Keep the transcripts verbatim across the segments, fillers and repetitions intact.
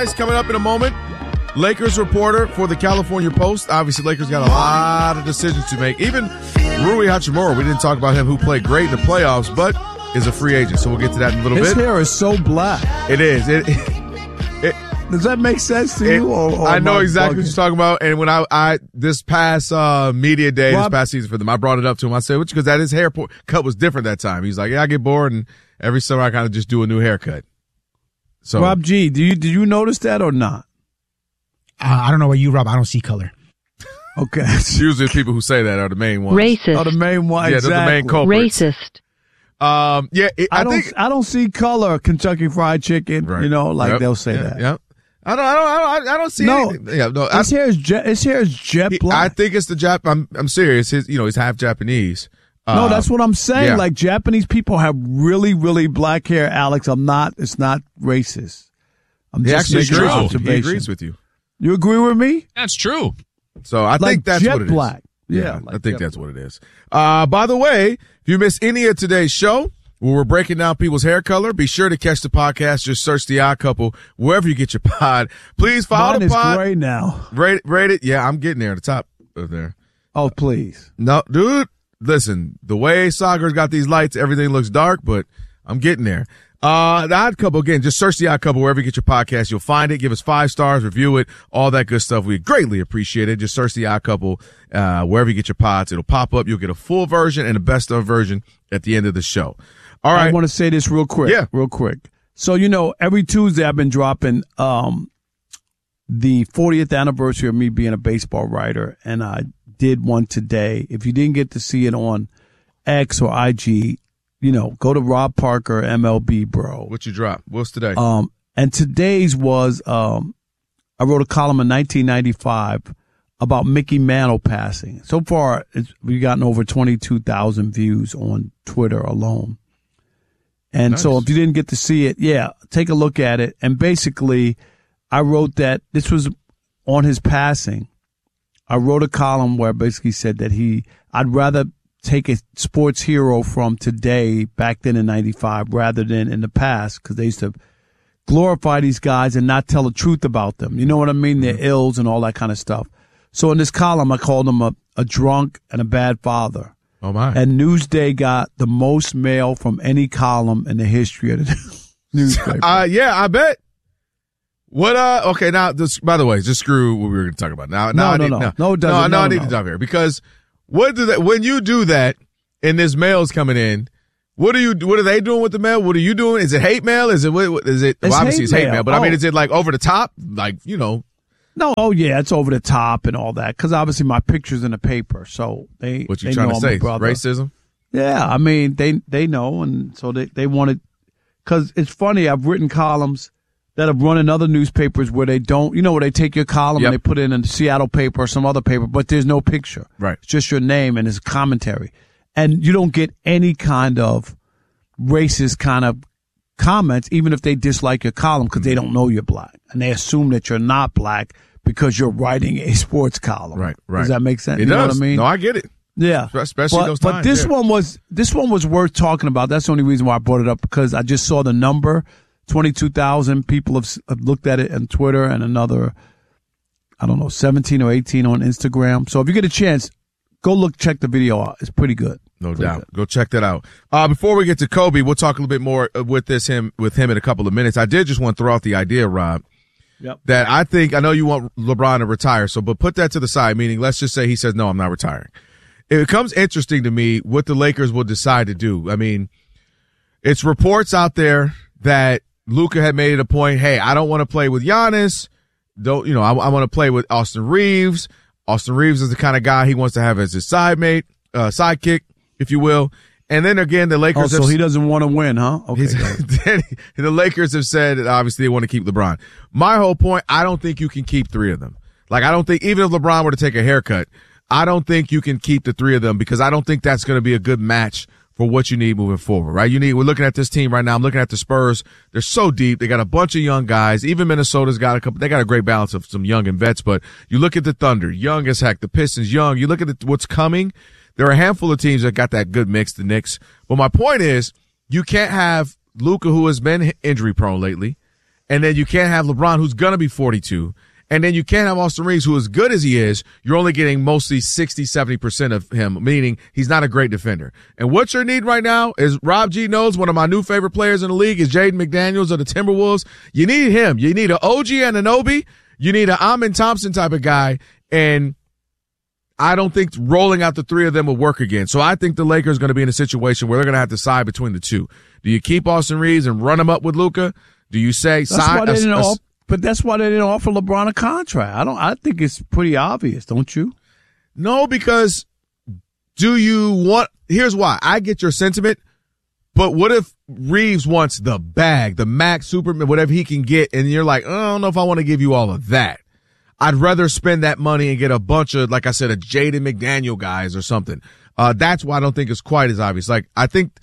Coming up in a moment, Lakers reporter for the California Post. Obviously, Lakers got a lot of decisions to make. Even Rui Hachimura, we didn't talk about him, who played great in the playoffs, but is a free agent. So we'll get to that in a little His bit. His hair is so black. It is. It, it, Does that make sense to it, you? Or, or I know exactly bugging? what you're talking about. And when I, I this past uh, media day, Rob, this past season for them, I brought it up to him. I said, because that his hair cut was different that time. He's like, yeah, I get bored, and every summer I kind of just do a new haircut. So, Rob G, do you did you notice that or not? Uh, I don't know about you, Rob. I don't see color. Okay. Usually the people who say that are the main ones. Racist. Oh, the main one. Yeah, exactly. they're the main culprits. Racist. Um, yeah, it, I, I don't. think I don't see color. Kentucky Fried Chicken. right. You know, like yep. they'll say yeah, that. Yep. I don't. I don't. I don't. I don't see. No. anything. Yeah, no. His I, hair is jet. His hair is jet he, black. I think it's the Jap. I'm. I'm serious. His. You know, he's half Japanese. No, uh, that's what I'm saying. yeah. Like Japanese people have really, really black hair. Alex, I'm not. It's not racist. I'm He just actually making an agrees. He observation. agrees with you. You agree with me? That's true. So I Like think that's jet what it is. black. Yeah, Yeah, like I think jet that's what it is. Uh, by the way, if you missed any of today's show, where we're breaking down people's hair color, be sure to catch the podcast. Just search The Odd Couple wherever you get your pod. Please follow Mine the is pod. gray now. Rate, rate it. Yeah, I'm getting there at the top of there. Oh, please. No, dude, listen, the way Sagar's got these lights, everything looks dark, but I'm getting there. Uh, The Odd Couple, again, just search The Odd Couple wherever you get your podcast. You'll find it. Give us five stars, review it, all that good stuff. We greatly appreciate it. Just search The Odd Couple, uh, wherever you get your pods. It'll pop up. You'll get a full version and a best of version at the end of the show. All right. I want to say this real quick. Yeah. Real quick. So, you know, every Tuesday I've been dropping, um, the fortieth anniversary of me being a baseball writer, and I did one today. If you didn't get to see it on X or I G, you know, go to Rob Parker, M L B, bro. What you drop? What's today? Um, and today's was, um, I wrote a column in nineteen ninety-five about Mickey Mantle passing. So far, it's, we've gotten over twenty-two thousand views on Twitter alone. And Nice. so if you didn't get to see it, yeah, take a look at it. And basically, I wrote that this was on his passing. I wrote a column where I basically said that he, I'd rather take a sports hero from today, back then in ninety-five, rather than in the past, because they used to glorify these guys and not tell the truth about them. You know what I mean? Their ills and all that kind of stuff. So in this column, I called him a, a drunk and a bad father. Oh, my. And Newsday got the most mail from any column in the history of the newspaper. Uh, yeah, I bet. What, uh, okay, now, this, by the way, just screw what we were going to talk about. Now, now No, I no, need, no. no, No, it doesn't. No, no, No, I need no. to stop here because what do that, when you do that and this mail's coming in, what are you, what are they doing with the mail? What are you doing? Is it hate mail? Is it, what, what- is it, well, It's obviously hate it's hate mail. mail, but I mean, Oh. is it like over the top? Like, you know, No, oh yeah, it's over the top and all that. Because obviously my picture's in the paper, so they. what you they trying know to I'm a say? brother. Racism? Yeah, I mean they they know, and so they they wanted. Because it's funny, I've written columns that have run in other newspapers where they don't, you know, where they take your column Yep. and they put it in a Seattle paper or some other paper, but there's no picture. Right. It's just your name and it's commentary, and you don't get any kind of racist kind of comments, even if they dislike your column, because they don't know you're black and they assume that you're not black because you're writing a sports column. Right, right. Does that make sense? It you does. know what I mean? No, I get it. Yeah, Especially but, those but times, this yeah. one was this one was worth talking about. That's the only reason why I brought it up, because I just saw the number, twenty-two thousand people have, have looked at it on Twitter, and another, I don't know, seventeen or eighteen on Instagram. So if you get a chance, go look, check the video out. It's pretty good. No Pretty doubt. good. Go check that out. Uh, before we get to Kobe, we'll talk a little bit more with this him with him in a couple of minutes. I did just want to throw out the idea, Rob, Yep. that I think, I know you want LeBron to retire, so, but put that to the side, meaning let's just say he says, no, I'm not retiring. It becomes interesting to me what the Lakers will decide to do. I mean, it's reports out there that Luka had made it a point, hey, I don't want to play with Giannis. Don't, you know, I, I want to play with Austin Reeves. Austin Reeves is the kind of guy he wants to have as his side mate, uh, sidekick, if you will. And then again, the Oh, Lakers so have, he doesn't want to win, huh? Okay. He's- the Lakers have said that obviously they want to keep LeBron. My whole point, I don't think you can keep three of them. Like, I don't think, even if LeBron were to take a haircut, I don't think you can keep the three of them because I don't think that's going to be a good match for what you need moving forward, right? You need, we're looking at this team right now. I'm looking at the Spurs. They're so deep. They got a bunch of young guys. Even Minnesota's got a couple, they got a great balance of some young and vets, but you look at the Thunder, young as heck, the Pistons, young. You look at the, what's coming. There are a handful of teams that got that good mix, the Knicks. But my point is, you can't have Luka, who has been injury prone lately, And then you can't have LeBron, who's going to be forty-two. And then you can't have Austin Reeves, who, as good as he is, you're only getting mostly sixty, seventy percent of him, meaning he's not a great defender. And what your need right now is, Rob G knows, one of my new favorite players in the league is Jaden McDaniels of the Timberwolves. You need him. You need an O G Anunoby. You need an Amin Thompson type of guy. And I don't think rolling out the three of them will work again. So I think the Lakers are going to be in a situation where they're going to have to decide between the two. Do you keep Austin Reeves and run him up with Luka? Do you say That's sign why they a, didn't a, off- But that's why they didn't offer LeBron a contract. I don't. I think it's pretty obvious, don't you? No, because do you want? Here's why. I get your sentiment, but what if Reeves wants the bag, the max Superman, whatever he can get, and you're like, oh, I don't know if I want to give you all of that. I'd rather spend that money and get a bunch of, like I said, a Jaden McDaniel guys or something. Uh, that's why I don't think it's quite as obvious. Like, I think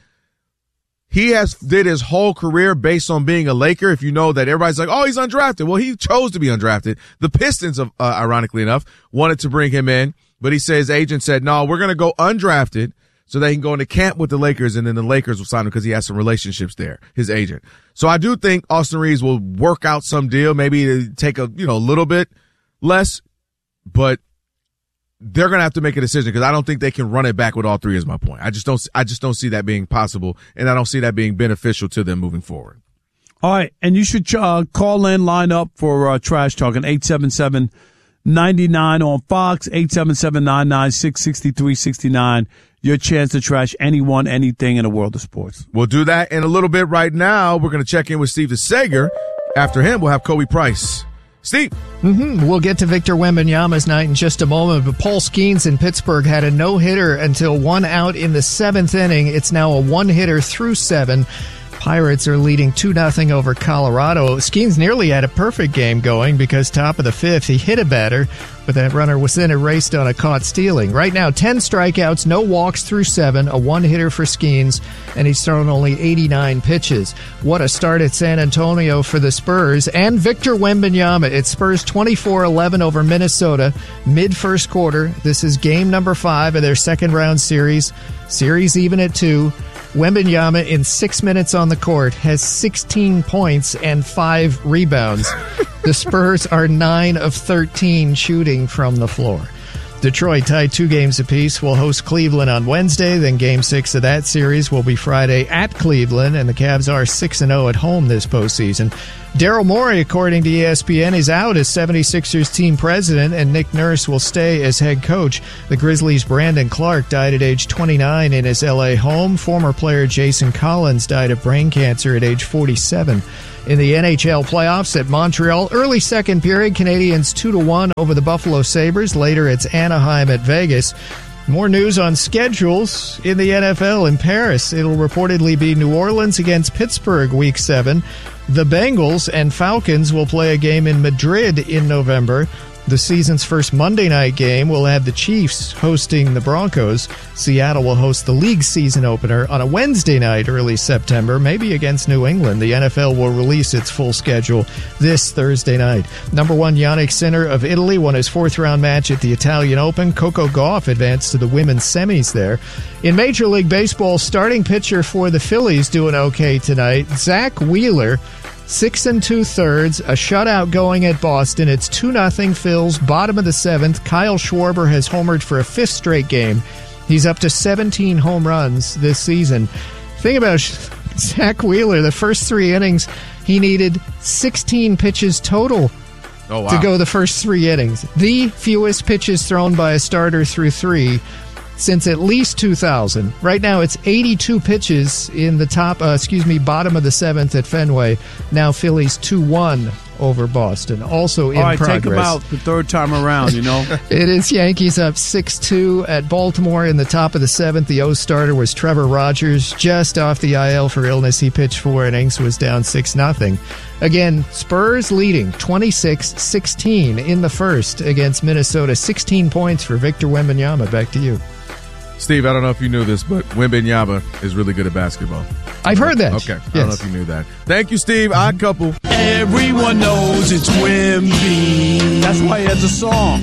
he has did his whole career based on being a Laker. If you know that everybody's like, oh, he's undrafted. Well, he chose to be undrafted. The Pistons, uh, ironically enough, wanted to bring him in, but he said his agent said, no, we're going to go undrafted so they can go into camp with the Lakers, and then the Lakers will sign him because he has some relationships there, his agent. So I do think Austin Reeves will work out some deal, maybe take a, you know, a little bit less, but they're going to have to make a decision because I don't think they can run it back with all three is my point. I just don't, I just don't see that being possible, and I don't see that being beneficial to them moving forward. All right. And you should uh, call in, line up for uh, Trash Talking, eight seven seven, nine nine on Fox, eight seven seven, nine nine six, six three six nine. Your chance to trash anyone, anything in the world of sports. We'll do that in a little bit. Right now, we're going to check in with Steve DeSager. After him, we'll have Kobe Price. Steve. Mm-hmm. We'll get to Victor Wembanyama's night in just a moment, but Paul Skeens in Pittsburgh had a no-hitter until one out in the seventh inning. It's now a one-hitter through seven. Pirates are leading two nothing over Colorado. Skeens nearly had a perfect game going because top of the fifth, he hit a batter, but that runner was then erased on a caught stealing. Right now, ten strikeouts, no walks through seven, a one-hitter for Skeens, and he's thrown only eighty-nine pitches. What a start at San Antonio for the Spurs. And Victor Wembanyama. It's Spurs twenty-four eleven over Minnesota, mid-first quarter. This is game number five of their second-round series. Series even at two. Wembanyama, in six minutes on the court, has sixteen points and five rebounds. The Spurs are nine of thirteen shooting from the floor. Detroit tied two games apiece. Will host Cleveland on Wednesday. Then game six of that series will be Friday at Cleveland, and the Cavs are six and oh at home this postseason. Daryl Morey, according to E S P N, is out as seventy-sixers team president, and Nick Nurse will stay as head coach. The Grizzlies' Brandon Clark died at age twenty-nine in his L A home. Former player Jason Collins died of brain cancer at age forty-seven. In the N H L playoffs at Montreal, early second period, Canadiens two to one over the Buffalo Sabres. Later, it's Anaheim at Vegas. More news on schedules in the N F L in Paris. It'll reportedly be New Orleans against Pittsburgh week seven. The Bengals and Falcons will play a game in Madrid in November. The season's first Monday night game will have the Chiefs hosting the Broncos. Seattle will host the league season opener on a Wednesday night early September, maybe against New England. The N F L will release its full schedule this Thursday night. Number one Yannick Sinner of Italy won his fourth-round match at the Italian Open. Coco Gauff advanced to the women's semis there. In Major League Baseball, starting pitcher for the Phillies doing okay tonight, Zach Wheeler. Six and two-thirds, a shutout going at Boston. It's two nothing Phils, bottom of the seventh. Kyle Schwarber has homered for a fifth straight game. He's up to seventeen home runs this season. Think about Zach Wheeler. The first three innings, he needed sixteen pitches total oh, wow. to go the first three innings. The fewest pitches thrown by a starter through three since at least two thousand. Right now, it's eighty-two pitches in the top, uh, excuse me, bottom of the seventh at Fenway. Now Phillies two one over Boston. Also in All right, progress. take them out the third time around, you know. It is Yankees up six two at Baltimore in the top of the seventh. The O starter was Trevor Rogers, just off the I L for illness. He pitched four innings, was down six nothing. Again, Spurs leading twenty-six sixteen in the first against Minnesota. sixteen points for Victor Wembanyama. Back to you. Steve, I don't know if you knew this, but Wembanyama is really good at basketball. I've heard that. Okay. Yes. I don't know if you knew that. Thank you, Steve. Odd couple. Everyone knows it's Wemby. That's why he has a song.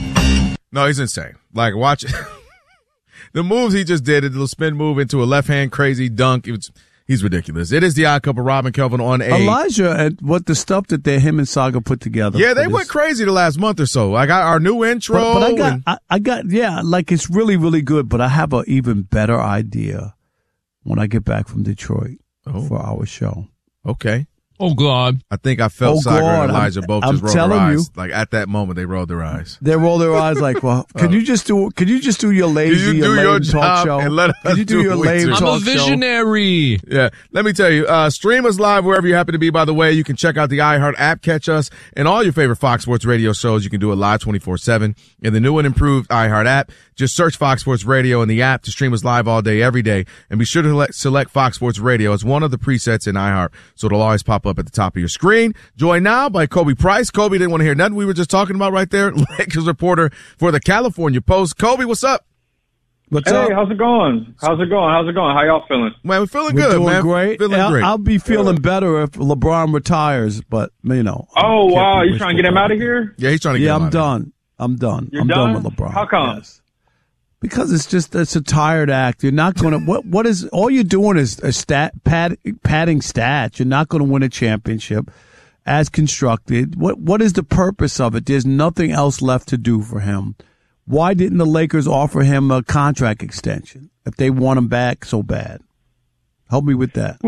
No, he's insane. Like, watch it. The moves he just did, a little spin move into a left-hand crazy dunk. It was, He's ridiculous. It is the Odd Couple, Rob and Kelvin on a Elijah and what the stuff that they him and Saga put together. Yeah, they went crazy the last month or so. I got our new intro. But, but I got, and, I, I got, yeah, like it's really, really good. But I have an even better idea when I get back from Detroit oh. for our show. Okay. Oh, God. I think I felt Oh, Saga God. and Elijah I'm- both I'm just rolled their telling eyes. you. Like at that moment, they rolled their eyes. They roll their eyes like, well, can you just do, can you just do your lazy, Can you your do your lame talk job show? and let us can you do, do your what we lame do? I'm talk a show? visionary. Yeah. Let me tell you, uh, stream us live wherever you happen to be, by the way. You can check out the iHeart app, catch us, and all your favorite Fox Sports Radio shows. You can do it live twenty-four seven in the new and improved iHeart app. Just search Fox Sports Radio in the app to stream us live all day, every day. And be sure to select, select Fox Sports Radio as one of the presets in iHeart, so it'll always pop up at the top of your screen. Joined now by Kobe Price. Kobe didn't want to hear nothing we were just talking about right there. Lakers reporter for the California Post. Kobe, what's up? What's Hey, up? how's it going? How's it going? How's it going? How y'all feeling? Man, we're feeling We're good, doing man. great. Feeling I'll, great. I'll be feeling better if LeBron retires, but you know. Oh, can't wow. be You trying to get him wishful out of thinking. here? yeah, he's trying to get Yeah, him I'm out of here. done. I'm done. You're I'm done? done with LeBron. How come? Yes. Because it's just it's a tired act. You're not going to what what is all you're doing is a stat pad, padding stats. You're not going to win a championship as constructed. What what is the purpose of it? There's nothing else left to do for him. Why didn't the Lakers offer him a contract extension if they want him back so bad? Help me with that.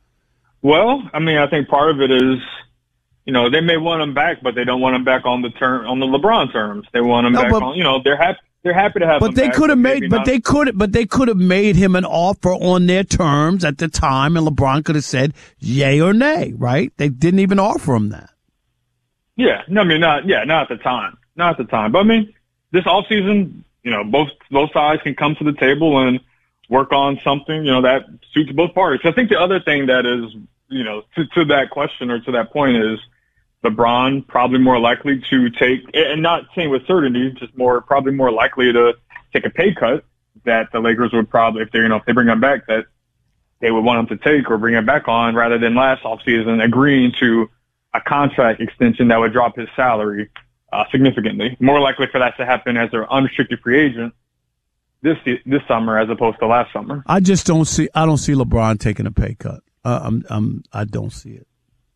Well, I mean, I think part of it is, you know, they may want him back, but they don't want him back on the term on the LeBron terms. They want him No, back but- on, you know, they're happy. They're happy to have him But they back, could have maybe made, but not- they could, but they could have made him an offer on their terms at the time, and LeBron could have said yay or nay. Right? They didn't even offer him that. Yeah, no, I mean, not, yeah, not at the time. Not at the time. But I mean, this offseason, you know, both, both sides can come to the table and work on something, you know, that suits both parties. I think the other thing that is, you know, to, to that question or to that point is LeBron probably more likely to take, and not saying with certainty, just more, probably more likely to take a pay cut that the Lakers would probably, if they, you know, if they bring him back, that they would want him to take or bring him back on rather than last offseason agreeing to a contract extension that would drop his salary uh, significantly. More likely for that to happen as an unrestricted free agent this this summer as opposed to last summer. I just don't see. I don't see LeBron taking a pay cut. Uh, I'm. I'm. I don't see it.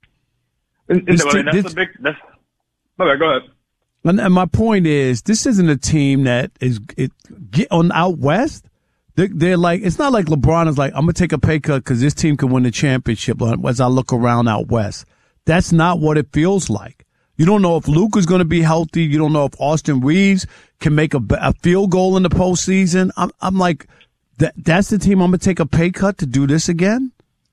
And, This and te- that's this- a big. That's. Okay, go ahead. And, and my point is, this isn't a team that is it get on out west. They're, they're like, it's not like LeBron is like, I'm gonna take a pay cut because this team can win the championship. As I look around out west, that's not what it feels like. You don't know if Luka's going to be healthy. You don't know if Austin Reeves can make a, a field goal in the postseason. I'm, I'm like, that, that's the team I'm going to take a pay cut to do this again?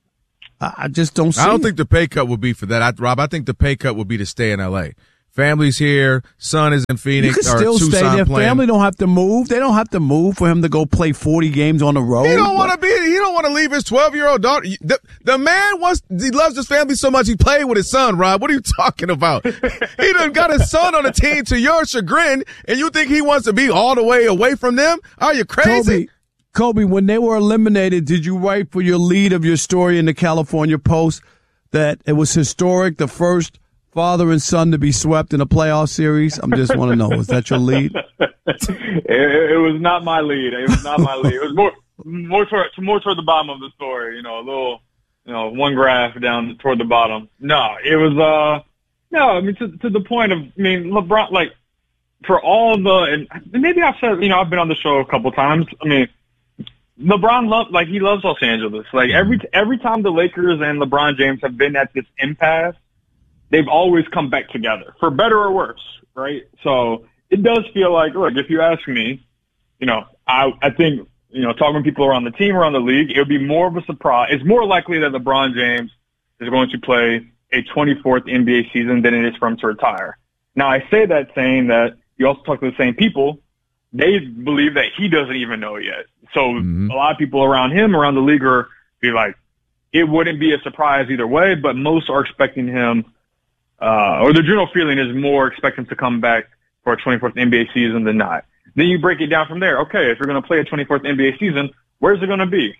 I, I just don't see I don't it. think the pay cut would be for that, I, Rob. I think the pay cut would be to stay in L A. Family's here. Son is in You Phoenix. can or still Tucson stay there. playing. Family don't have to move. They don't have to move for him to go play forty games on the road. He don't want to be. He don't want to leave his twelve-year-old daughter. The, the man wants. He loves his family so much. He played with his son. Rob, what are you talking about? He done got his son on the team to your chagrin, and you think he wants to be all the way away from them? Are you crazy? Kobe, Kobe, when they were eliminated, did you write for your lead of your story in the California Post that it was historic, the first father and son to be swept in a playoff series? I just want to know, was that your lead? it, it was not my lead. It was not my lead. It was more more toward more toward the bottom of the story. You know, a little, you know, one graph down toward the bottom. No, it was uh, no. I mean, to to the point of, I mean, LeBron, like, for all the, and maybe I've said, you know, I've been on the show a couple times. I mean, LeBron love like he loves Los Angeles. Like every every time the Lakers and LeBron James have been at this impasse, they've always come back together, for better or worse, right? So it does feel like, look, if you ask me, you know, I I think, you know, talking to people around the team, around the league, it would be more of a surprise. It's more likely that LeBron James is going to play a twenty-fourth N B A season than it is for him to retire. Now, I say that saying that you also talk to the same people. They believe that he doesn't even know yet. So mm-hmm. a lot of people around him, around the league, are be like, it wouldn't be a surprise either way, but most are expecting him, uh, or the general feeling is more expecting to come back for a twenty-fourth N B A season than not. Then you break it down from there. Okay, if you're going to play a twenty-fourth N B A season, where's it going to be?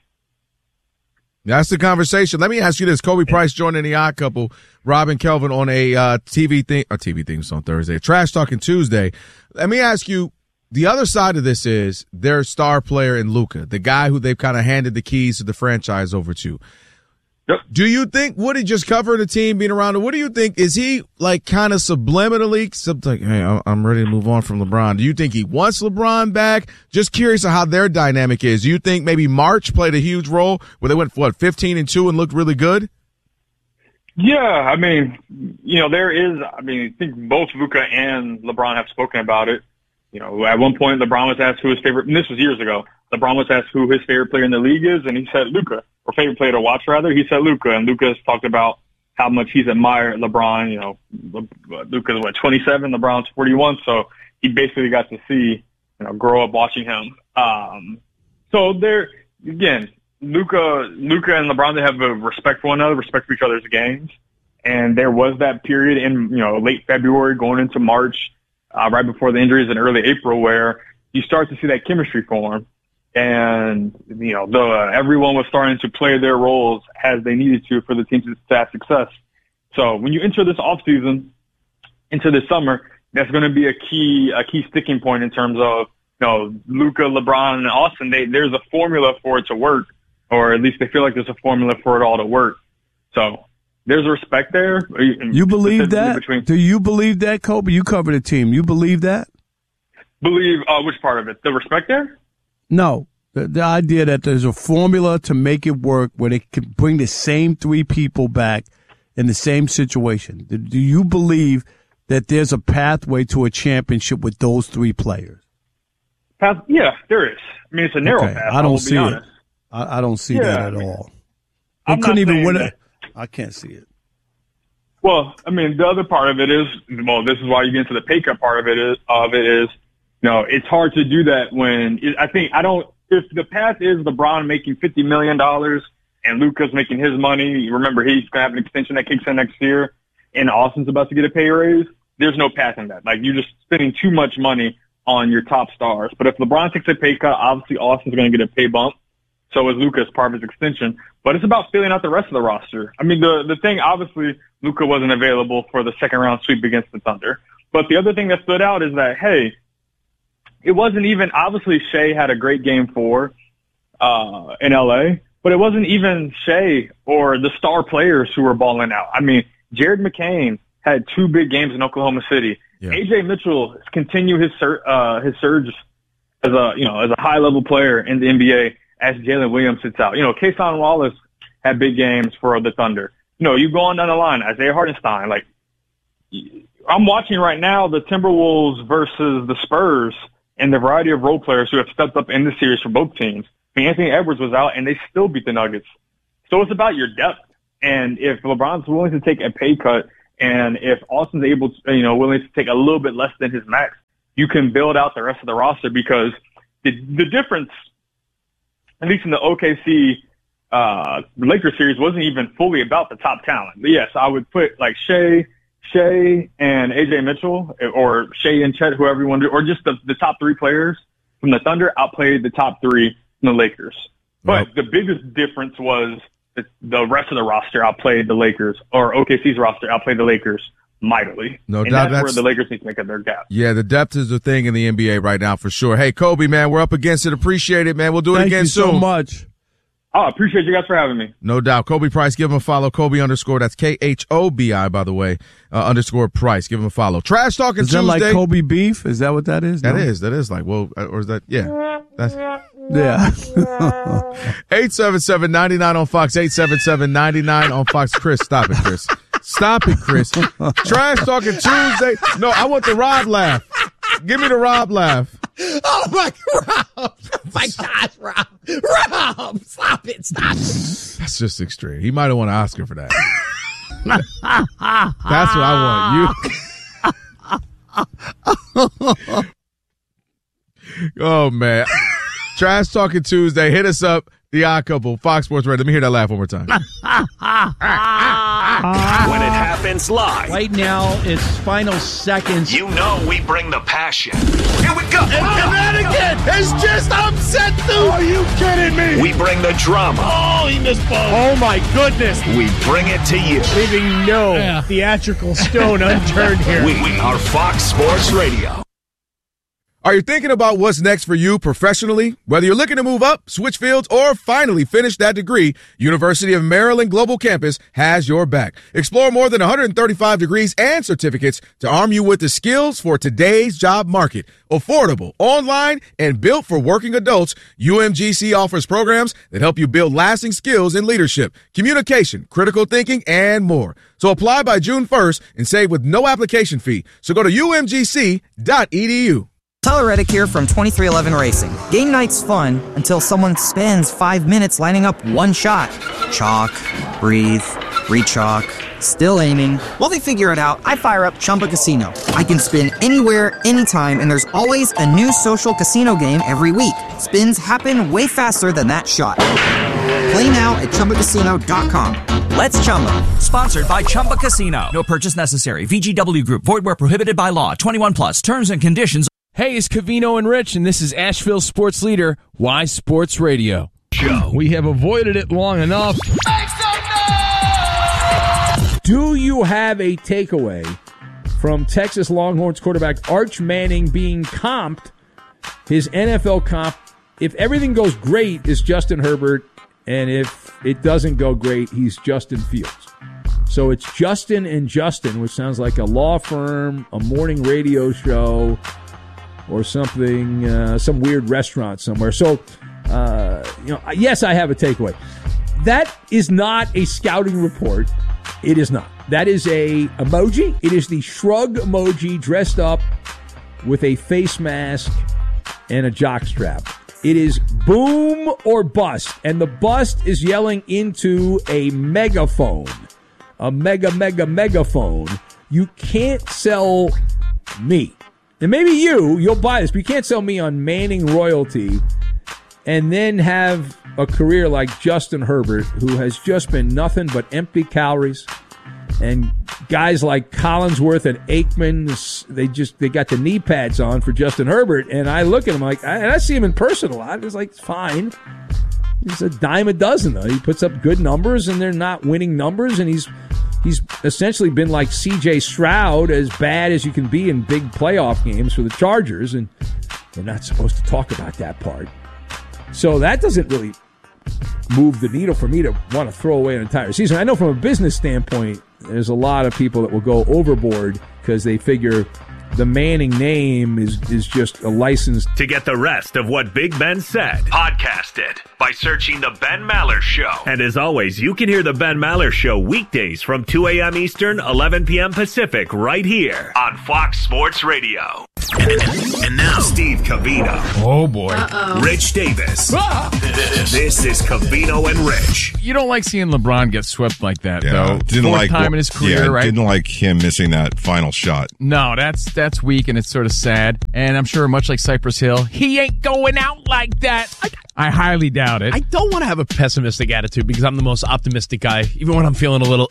That's the conversation. Let me ask you this. Kobe Price joining the Odd Couple, Rob and Kelvin on a uh, T V thing, or T V things on Thursday, Trash Talking Tuesday. Let me ask you, the other side of this is their star player in Luka, the guy who they've kind of handed the keys to the franchise over to. Yep. Do you think Woody just covered the team, being around it? What do you think? Is he like kind of subliminally something like, hey, I'm ready to move on from LeBron? Do you think he wants LeBron back? Just curious of how their dynamic is. Do you think maybe March played a huge role where they went, what, fifteen and two and looked really good? Yeah, I mean, you know, there is, I mean, I think both Luka and LeBron have spoken about it. You know, at one point, LeBron was asked who his favorite, and this was years ago, LeBron was asked who his favorite player in the league is, and he said Luka, or favorite player to watch, rather. He said Luka, and Luka has talked about how much he's admired LeBron. You know, Luka's, what, twenty-seven, LeBron's forty-one, so he basically got to see, you know, grow up watching him. Um, so there, again, Luka, Luka and LeBron, they have a respect for one another, respect for each other's games. And there was that period in, you know, late February going into March, uh, right before the injuries in early April, where you start to see that chemistry form. And, you know, the, uh, everyone was starting to play their roles as they needed to for the team to have success. So when you enter this offseason, into this summer, that's going to be a key, a key sticking point in terms of, you know, Luka, LeBron, and Austin. They, there's a formula for it to work, or at least they feel like there's a formula for it all to work. So there's a respect there. You believe that? Between, Do you believe that, Kobe? You cover the team. You believe that? Believe uh, which part of it? The respect there? No. The, the idea that there's a formula to make it work where they can bring the same three people back in the same situation. Do, do you believe that there's a pathway to a championship with those three players? Path? Yeah, there is. I mean, it's a narrow okay. path. I don't I see it. I, I don't see yeah, that at I mean, all. They I'm couldn't even win that. it. I can't see it. Well, I mean, the other part of it is, well, this is why you get into the pay cut part of it is, of it is, you know, it's hard to do that when it, I think I don't, if the path is LeBron making fifty million dollars and Luka's making his money, remember he's going to have an extension that kicks in next year and Austin's about to get a pay raise, there's no path in that. Like, you're just spending too much money on your top stars. But if LeBron takes a pay cut, obviously Austin's going to get a pay bump. So is Luka as part of his extension. But it's about filling out the rest of the roster. I mean, the, the thing, obviously, Luka wasn't available for the second round sweep against the Thunder. But the other thing that stood out is that, hey, it wasn't even, obviously Shea had a great game four uh, in L A, but it wasn't even Shea or the star players who were balling out. I mean, Jared McCain had two big games in Oklahoma City. Yeah. A J Mitchell continue his sur- uh, his surge as a, you know, as a high level player in the N B A as Jalen Williams sits out. You know, Kason Wallace had big games for the Thunder. You know, you go on down the line, Isaiah Hartenstein. Like, I'm watching right now the Timberwolves versus the Spurs and the variety of role players who have stepped up in the series for both teams. I mean, Anthony Edwards was out and they still beat the Nuggets. So it's about your depth. And if LeBron's willing to take a pay cut and if Austin's able to, you know, willing to take a little bit less than his max, you can build out the rest of the roster because the, the difference, at least in the O K C uh Lakers series, wasn't even fully about the top talent. But yes, I would put like Shea, Shea and A J Mitchell, or Shea and Chet, whoever you want to do, or just the, the top three players from the Thunder outplayed the top three from the Lakers. But yep. The biggest difference was the, the rest of the roster outplayed the Lakers, or O K C's roster outplayed the Lakers mightily. No and doubt. That's, that's where the Lakers need to make up their gap. Yeah, the depth is the thing in the N B A right now for sure. Hey, Kobe, man, we're up against it. Appreciate it, man. We'll do it Thank again you soon. so much. Oh, I appreciate you guys for having me. No doubt. Kobe Price, give him a follow. Kobe underscore, that's K H O B I, by the way, uh, underscore Price. Give him a follow. Trash Talking Tuesday. Is that like Kobe beef? Is that what that is? That no? is. That is like, well, or is that, yeah. That's Yeah. eight seven seven, nine nine on Fox, eight seven seven, nine nine on Fox. Chris, stop it, Chris. Stop it, Chris. Trash Talking Tuesday. No, I want the Rob laugh. Give me the Rob laugh. Oh my Rob. Oh my gosh, Rob. Rob, stop it, stop it. That's just extreme. He might have won an Oscar for that. That's what I want. You. Oh man. Trash Talking Tuesday. Hit us up. The Odd Couple, Fox Sports Radio. Let me hear that laugh one more time. When it happens live. Right now, it's final seconds. You know we bring the passion. Here we go. And, and that again is just upset, dude. Are you kidding me? We bring the drama. Oh, he missed ball. Oh, my goodness. We bring it to you. Leaving no yeah. theatrical stone unturned here. We are Fox Sports Radio. Are you thinking about what's next for you professionally? Whether you're looking to move up, switch fields, or finally finish that degree, University of Maryland Global Campus has your back. Explore more than one hundred thirty-five degrees and certificates to arm you with the skills for today's job market. Affordable, online, and built for working adults, U M G C offers programs that help you build lasting skills in leadership, communication, critical thinking, and more. So apply by June first and save with no application fee. So go to U M G C dot E D U. Tyler Reddick here from twenty-three eleven Racing. Game night's fun until someone spends five minutes lining up one shot. Chalk, breathe, re-chalk, still aiming. While they figure it out, I fire up Chumba Casino. I can spin anywhere, anytime, and there's always a new social casino game every week. Spins happen way faster than that shot. Play now at Chumba Casino dot com. Let's Chumba. Sponsored by Chumba Casino. No purchase necessary. V G W Group. Void where prohibited by law. twenty-one plus. Terms and conditions. Hey, it's Covino and Rich, and this is Asheville's sports leader, Y Sports Radio. Joe. We have avoided it long enough. Make some noise! Do you have a takeaway from Texas Longhorns quarterback Arch Manning being comped, his N F L comp, if everything goes great, is Justin Herbert, and if it doesn't go great, he's Justin Fields. So it's Justin and Justin, which sounds like a law firm, a morning radio show, or something, uh, some weird restaurant somewhere. So, uh, you know, yes, I have a takeaway. That is not a scouting report. It is not. That is a emoji. It is the shrug emoji dressed up with a face mask and a jockstrap. It is boom or bust, and the bust is yelling into a megaphone, a mega, mega, megaphone. You can't sell me. And maybe you, you'll buy this, but you can't sell me on Manning royalty and then have a career like Justin Herbert, who has just been nothing but empty calories. And guys like Collinsworth and Aikman, they just they got the knee pads on for Justin Herbert. And I look at him like, and I see him in person a lot. It's like, it's fine. He's a dime a dozen, though. He puts up good numbers, and they're not winning numbers, and he's He's essentially been like C J Stroud, as bad as you can be in big playoff games for the Chargers, and we're not supposed to talk about that part. So that doesn't really move the needle for me to want to throw away an entire season. I know from a business standpoint, there's a lot of people that will go overboard because they figure the Manning name is, is just a license. To get the rest of what Big Ben said, podcast it by searching The Ben Maller Show. And as always, you can hear The Ben Maller Show weekdays from two a.m. Eastern, eleven p.m. Pacific, right here on Fox Sports Radio. And now, Steve Covino. Oh, boy. Uh-oh. Rich Davis. Ah! This is Covino and Rich. You don't like seeing LeBron get swept like that, Yeah, though. didn't Fourth like time in his career, yeah, right? Didn't like him missing that final shot. No, that's that's weak, and it's sort of sad. And I'm sure, much like Cypress Hill, he ain't going out like that. I, I highly doubt it. I don't want to have a pessimistic attitude because I'm the most optimistic guy, even when I'm feeling a little.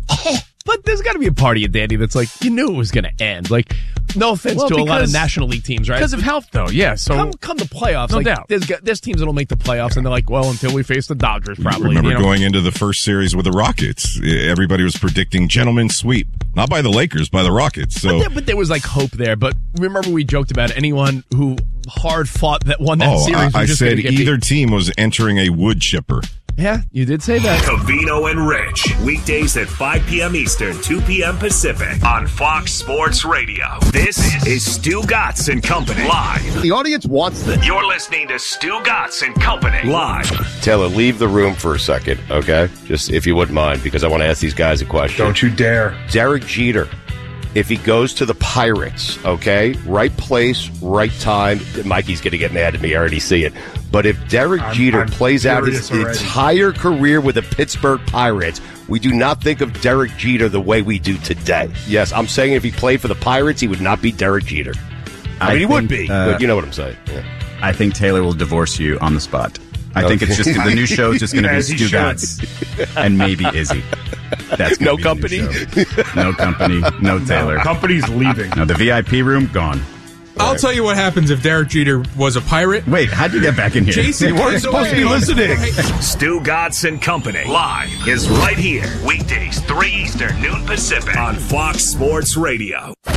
But there's got to be a part of you, Danny, that's like, you knew it was going to end. Like, no offense Well, to a lot of because- National League teams, right? Because of health, though, yeah. So come, come the playoffs, No like, doubt. There's, got- there's teams that'll make the playoffs, and they're like, well, until we face the Dodgers, probably. Remember you know? going into the first series with the Rockets, everybody was predicting gentleman's sweep, not by the Lakers, by the Rockets. So But there, but there was like hope there. But remember, we joked about anyone who hard fought that won that oh, series. I, was I just said gonna get either beat. team was entering a wood chipper. Yeah, you did say that. Covino and Rich, weekdays at five p.m. Eastern, two p.m. Pacific on Fox Sports Radio. This is Stu Gatz and Company live. The audience wants this. You're listening to Stu Gatz and Company live. Taylor, leave the room for a second, okay? Just if you wouldn't mind, because I want to ask these guys a question. Don't you dare. Derek Jeter, if he goes to the Pirates, okay? Right place, right time. Mikey's going to get mad at me. I already see it. But if Derek I'm, Jeter I'm plays out his already. entire career with the Pittsburgh Pirates, we do not think of Derek Jeter the way we do today. Yes, I'm saying if he played for the Pirates, he would not be Derek Jeter. I, I mean, he think, would be, uh, but you know what I'm saying. Yeah. I think Taylor will divorce you on the spot. I Okay. think it's just the new show is just going to As be he Stu should. Gatz and maybe Izzy. That's gonna No be the new company? show. No company. No Taylor. No, company's leaving. No, the V I P room gone. I'll tell you what happens if Derek Jeter was a pirate. Wait, how'd you get back in here? Jason, You weren't Kidd supposed to be away. listening. Stu Gatz and Company live is right here, weekdays three Eastern, noon Pacific on Fox Sports Radio.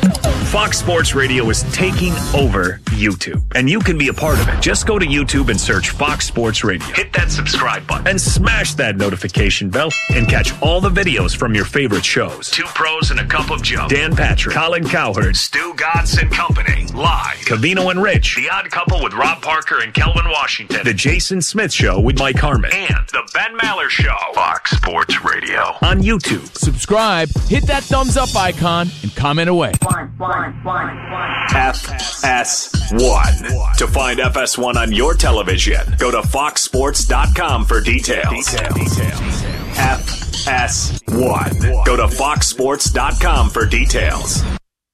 Fox Sports Radio is taking over YouTube, and you can be a part of it. Just go to YouTube and search Fox Sports Radio. Hit that subscribe button and smash that notification bell and catch all the videos from your favorite shows. Two Pros and a Cup of Joe, Dan Patrick, Colin Cowherd, Stu Gatz and Company, live. Covino and Rich, The Odd Couple with Rob Parker and Kelvin Washington, The Jason Smith Show with Mike Harmon, and The Ben Maller Show. Fox Sports Radio on YouTube. Subscribe, hit that thumbs up icon, and comment away. F S one. To find F S one on your television, go to fox sports dot com for details. F S one. Go to fox sports dot com for details.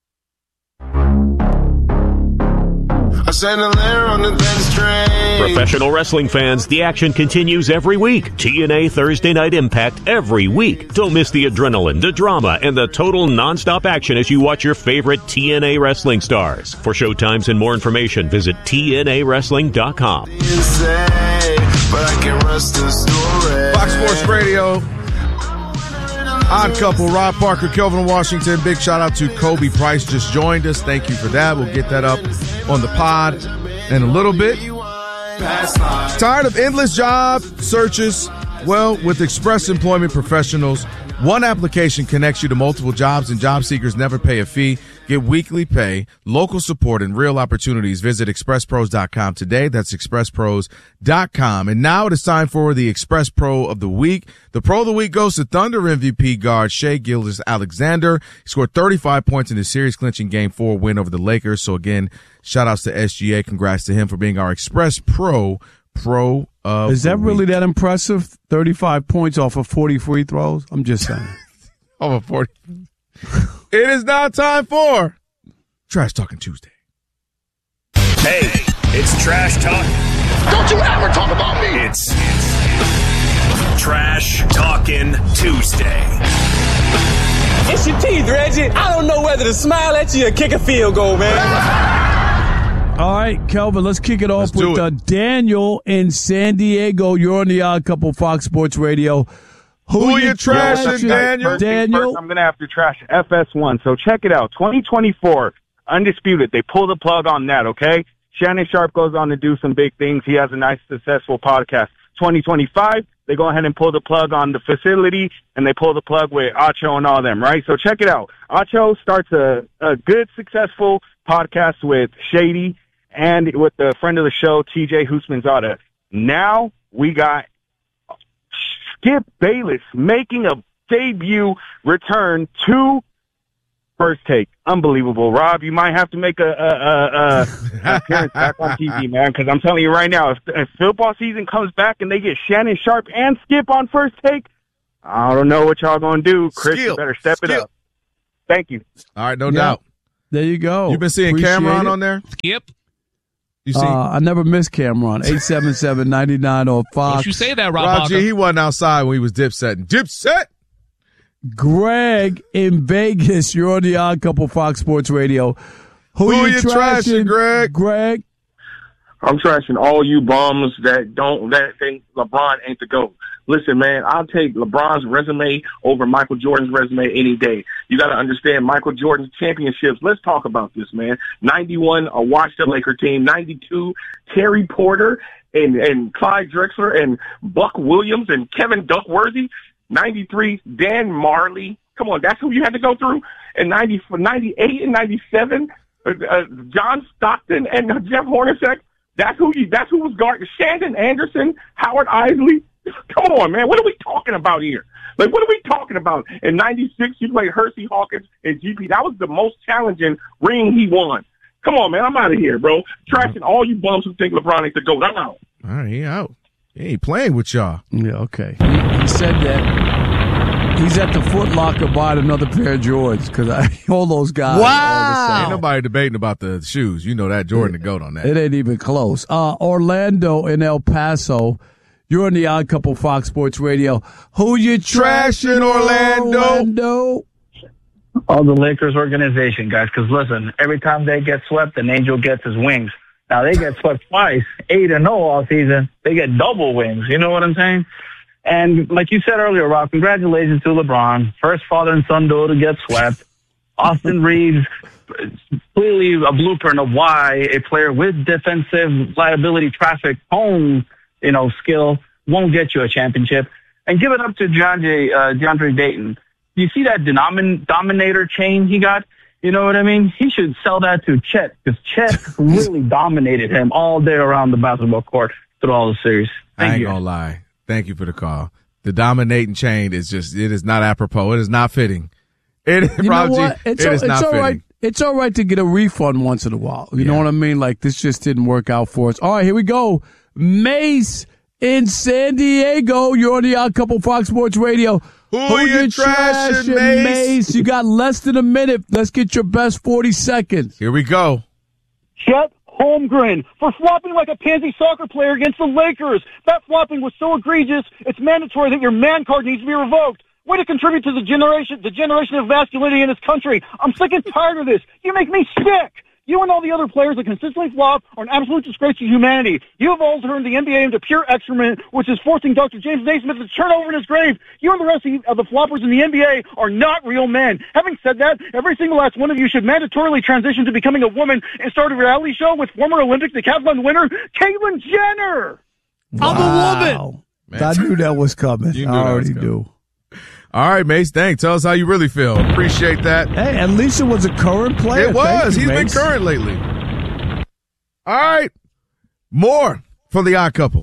I sent a letter on the Benz train. Professional wrestling fans, the action continues every week. T N A Thursday Night Impact every week. Don't miss the adrenaline, the drama, and the total nonstop action as you watch your favorite T N A wrestling stars. For showtimes and more information, visit T N A wrestling dot com. Fox Sports Radio. Odd Couple, Rob Parker, Kelvin Washington. Big shout out to Kobe Price, just joined us. Thank you for that. We'll get that up on the pod in a little bit. Tired of endless job searches? Well, with Express Employment Professionals, one application connects you to multiple jobs, and job seekers never pay a fee. Get weekly pay, local support, and real opportunities. Visit express pros dot com today. That's express pros dot com. And now it is time for the Express Pro of the Week. The Pro of the Week goes to Thunder M V P guard Shai Gilgeous-Alexander. He scored thirty-five points in his series-clinching Game four win over the Lakers. So, again, shout-outs to S G A. Congrats to him for being our Express Pro Pro of Is that the really week. that impressive? thirty-five points off of forty free throws? I'm just saying. Over forty. It is now time for Trash Talking Tuesday. Hey, it's Trash Talk. Don't you ever talk about me. It's, it's Trash Talking Tuesday. It's your teeth, Reggie. I don't know whether to smile at you or kick a field goal, man. All right, Kelvin, let's kick it off with uh, Daniel in San Diego. You're on the Odd Couple, Fox Sports Radio. Who, Who you you trashing, trashing, Daniel? Daniel? First, I'm going to have to trash F S one. So check it out. twenty twenty-four, undisputed. They pull the plug on that, okay? Shannon Sharp goes on to do some big things. He has a nice, successful podcast. twenty twenty-five, they go ahead and pull the plug on the facility, and they pull the plug with Acho and all them, right? So check it out. Acho starts a, a good, successful podcast with Shady and with the friend of the show, T J Husmanzada. Now we got Skip Bayless making a debut return to First Take. Unbelievable. Rob, you might have to make a, a, a, a appearance back on T V, man, because I'm telling you right now, if, if football season comes back and they get Shannon Sharp and Skip on First Take, I don't know what y'all going to do. Chris, Skip. you better step Skip. it up. Thank you. All right, no Yeah. doubt. There you go. You've been seeing Appreciate Cameron it. on there? Skip. You see? Uh, I never miss Cameron. eight seven seven, nine nine on Fox. Don't you say that, Rob Rob Parker. G, he wasn't outside when he was dipsetting. Dipset! Greg in Vegas. You're on the Odd Couple, Fox Sports Radio. Who, Who you you trashing, trashing, Greg? Greg? I'm trashing all you bums that don't that think LeBron ain't the GOAT. Listen, man, I'll take LeBron's resume over Michael Jordan's resume any day. You got to understand Michael Jordan's championships. Let's talk about this, man. ninety-one, a washed up Laker team. ninety-two, Terry Porter and, and Clyde Drexler and Buck Williams and Kevin Duckworthy. ninety-three, Dan Marley. Come on, that's who you had to go through. And ninety, ninety-eight and ninety-seven, uh, uh, John Stockton and uh, Jeff Hornacek. That's who you, that's who was guarding. Shandon Anderson, Howard Isley. Come on, man. What are we talking about here? Like, what are we talking about? In ninety-six, you played Hersey Hawkins and G P. That was the most challenging ring he won. Come on, man. I'm out of here, bro. Trashing all you bums who think LeBron ain't the GOAT. I'm out. All right, he out. He ain't playing with y'all. Yeah, okay. He, he said that he's at the Foot Locker buying another pair of Jordans because all those guys. Wow. Ain't nobody debating about the shoes. You know that Jordan the GOAT on that. It ain't even close. Uh, Orlando in El Paso. You're on the Odd Couple, Fox Sports Radio. Who you trashing, Trashing Orlando? Orlando? All the Lakers organization, guys, because listen, every time they get swept, an angel gets his wings. Now, they get swept twice, eight and oh all season. They get double wings. You know what I'm saying? And like you said earlier, Rob, congratulations to LeBron. First father and son duo to get swept. Austin Reeves clearly a blueprint of why a player with defensive liability traffic home, you know, skill won't get you a championship. And give it up to DeAndre, uh, DeAndre Dayton. You see that denomin- Dominator chain he got? You know what I mean? He should sell that to Chet, because Chet really dominated him all day around the basketball court through all the series. Thank I ain't you. gonna lie. Thank you for the call. The dominating chain is just, it is not apropos. It is not fitting. It, You know Rob G, what? It's, it all, is it's not all fitting. right. It's all right to get a refund once in a while. You Yeah. know what I mean? Like, this just didn't work out for us. All right, here we go. Mace in San Diego. You're on the Odd Couple Fox Sports Radio. Who you trashing, Mace? You got less than a minute. Let's get your best forty seconds. Here we go. Chet Holmgren for flopping like a pansy soccer player against the Lakers. That flopping was so egregious, it's mandatory that your man card needs to be revoked. Way to contribute to the generation, the generation of masculinity in this country. I'm sick and tired of this. You make me sick. You and all the other players that consistently flop are an absolute disgrace to humanity. You have all turned the N B A into pure excrement, which is forcing Doctor James Naismith to turn over in his grave. You and the rest of the floppers in the N B A are not real men. Having said that, every single last one of you should mandatorily transition to becoming a woman and start a reality show with former Olympic decathlon winner Caitlyn Jenner. I'm a woman. I knew that was coming. You knew I that was already coming. do. All right, Mace, thanks. Tell us how you really feel. Appreciate that. Hey, at least it was a current player. It was. Thank you, He's Mace. been current lately. All right. More for the Odd Couple.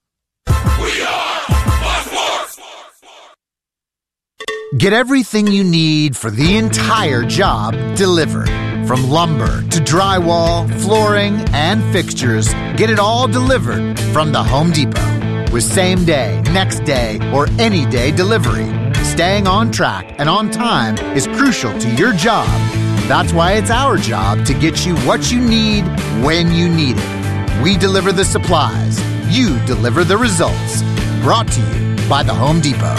Get everything you need for the entire job delivered. From lumber to drywall, flooring, and fixtures, get it all delivered from the Home Depot. With same day, next day, or any day delivery, staying on track and on time is crucial to your job. That's why it's our job to get you what you need when you need it. We deliver the supplies. You deliver the results. Brought to you by the Home Depot.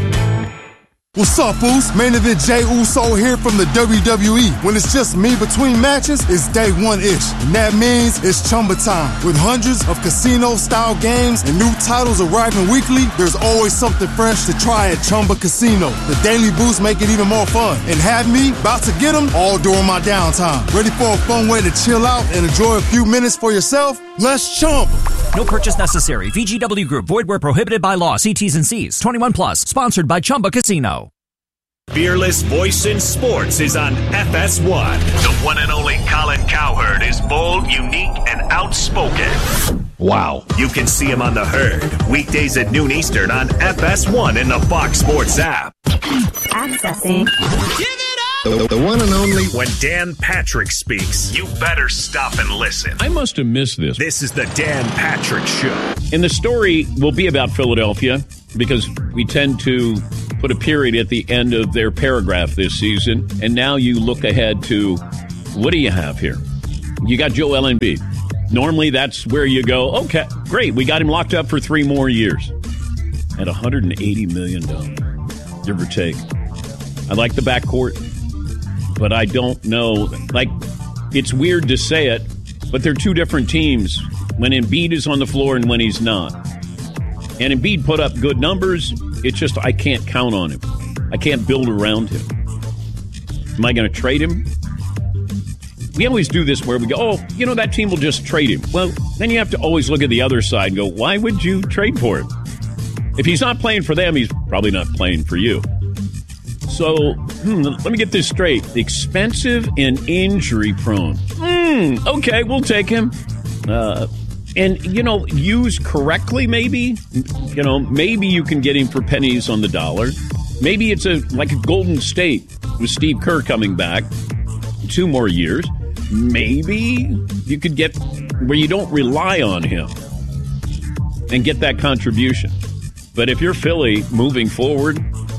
What's up, Boost? Main event Jey Uso here from the W W E. When it's just me between matches, it's day one-ish. And that means it's Chumba time. With hundreds of casino-style games and new titles arriving weekly, there's always something fresh to try at Chumba Casino. The Daily Boost make it even more fun. And have me about to get them all during my downtime. Ready for a fun way to chill out and enjoy a few minutes for yourself? Let's Chumba. No purchase necessary. V G W Group. Void where prohibited by law. See T's and C's. twenty-one plus. Sponsored by Chumba Casino. Fearless voice in sports is on F S one. The one and only Colin Cowherd is bold, unique, and outspoken. Wow. You can see him on The Herd, weekdays at noon Eastern on F S one in the Fox Sports app. Accessing. The, the one and only. When Dan Patrick speaks, you better stop and listen. I must have missed this. This is the Dan Patrick Show. And the story will be about Philadelphia because we tend to put a period at the end of their paragraph this season. And now you look ahead to, what do you have here? You got Joel Embiid. Normally that's where you go, okay, great. We got him locked up for three more years at one hundred eighty million dollars, give or take. I like the backcourt, but I don't know. Like, it's weird to say it, but they're two different teams when Embiid is on the floor and when he's not. And Embiid put up good numbers. It's just I can't count on him. I can't build around him. Am I going to trade him? We always do this where we go, oh, you know, that team will just trade him. Well, then you have to always look at the other side and go, why would you trade for him? If he's not playing for them, he's probably not playing for you. So, hmm, let me get this straight. Expensive and injury prone. Hmm, okay, we'll take him. Uh, and, you know, used correctly, maybe. You know, maybe you can get him for pennies on the dollar. Maybe it's a like a Golden State with Steve Kerr coming back two more years. Maybe you could get where you don't rely on him and get that contribution. But if you're Philly moving forward,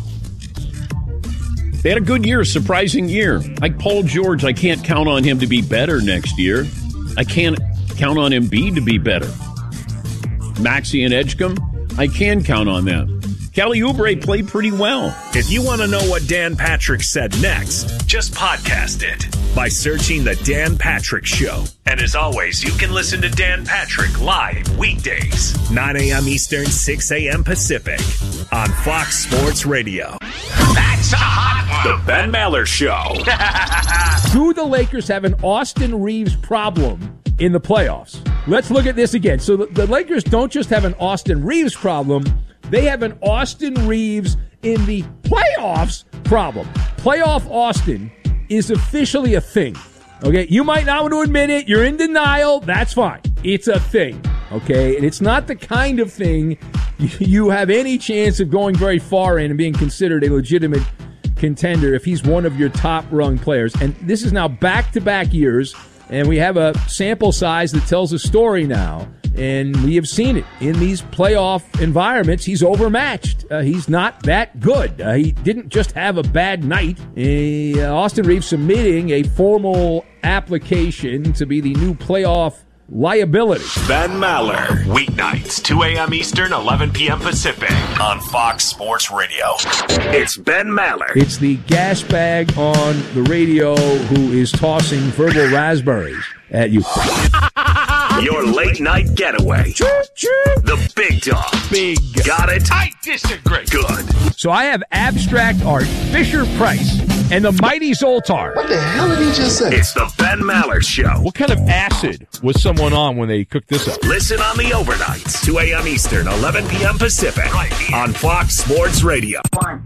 they had a good year, surprising year. Like Paul George, I can't count on him to be better next year. I can't count on Embiid to be better. Maxey and Edgecombe, I can count on them. Kelly Oubre played pretty well. If you want to know what Dan Patrick said next, just podcast it by searching The Dan Patrick Show. And as always, you can listen to Dan Patrick live weekdays, nine a.m. Eastern, six a.m. Pacific on Fox Sports Radio. That's It's a hot one. The Ben Maller Show. Do the Lakers have an Austin Reeves problem in the playoffs? Let's look at this again. So the, the Lakers don't just have an Austin Reeves problem, they have an Austin Reeves in the playoffs problem. Playoff Austin is officially a thing. Okay, you might not want to admit it. You're in denial. That's fine. It's a thing. Okay, and it's not the kind of thing you have any chance of going very far in and being considered a legitimate contender if he's one of your top-rung players. And this is now back-to-back years, and we have a sample size that tells a story now. And we have seen it in these playoff environments. He's overmatched. Uh, he's not that good. Uh, he didn't just have a bad night. Uh, Austin Reeves submitting a formal application to be the new playoff liability. Ben Maller, weeknights, two a.m. Eastern, eleven p.m. Pacific, on Fox Sports Radio. It's Ben Maller. It's the gas bag on the radio who is tossing verbal raspberries at you. Your late night getaway. The big dog. Big. Got it? I disagree. Good. So I have abstract art, Fisher Price, and the mighty Zoltar. What the hell did he just say? It's the Ben Maller Show. What kind of acid was someone on when they cooked this up? Listen on the overnights, two a.m. Eastern, eleven p.m. Pacific, right here on Fox Sports Radio.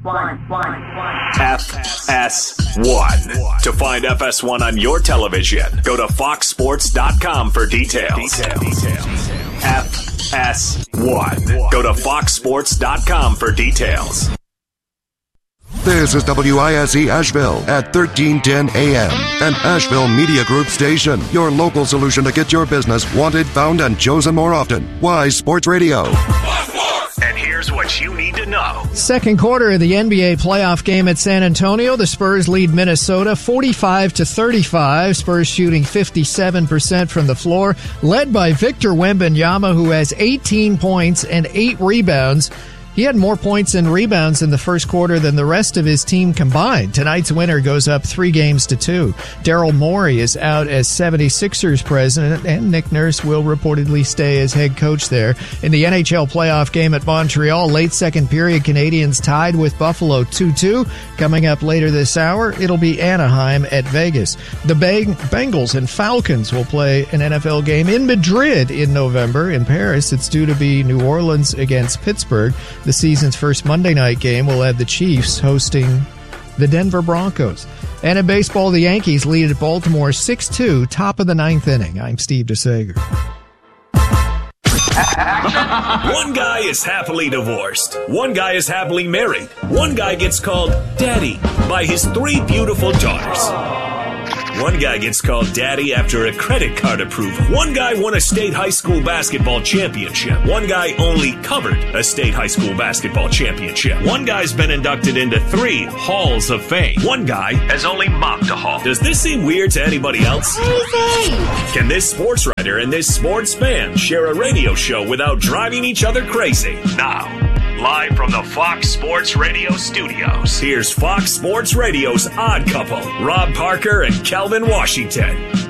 F S one. To find F S one on your television, go to fox sports dot com for details. Details. F S one. Go to fox sports dot com for details. This is W I S E Asheville at thirteen ten A M, an Asheville Media Group station. Your local solution to get your business wanted, found, and chosen more often. Wise Sports Radio. And here's what you need to know. Second quarter of the N B A playoff game at San Antonio. The Spurs lead Minnesota forty-five to thirty-five. Spurs shooting fifty-seven percent from the floor, led by Victor Wembanyama, who has eighteen points and eight rebounds. He had more points and rebounds in the first quarter than the rest of his team combined. Tonight's winner goes up three games to two. Daryl Morey is out as seventy-sixers president, and Nick Nurse will reportedly stay as head coach there. In the N H L playoff game at Montreal, late second period, Canadians tied with Buffalo two two. Coming up later this hour, it'll be Anaheim at Vegas. The Bang- Bengals and Falcons will play an N F L game in Madrid in November. In Paris, it's due to be New Orleans against Pittsburgh. The season's first Monday night game will have the Chiefs hosting the Denver Broncos. And in baseball, the Yankees lead at Baltimore six two, top of the ninth inning. I'm Steve DeSager. One guy is happily divorced. One guy is happily married. One guy gets called Daddy by his three beautiful daughters. One guy gets called Daddy after a credit card approval. One guy won a state high school basketball championship. One guy only covered a state high school basketball championship. One guy's been inducted into three halls of fame. One guy has only mopped a hall. Does this seem weird to anybody else? Crazy. Can this sports writer and this sports fan share a radio show without driving each other crazy? Now, live from the Fox Sports Radio studios, here's Fox Sports Radio's Odd Couple, Rob Parker and Kelvin Washington.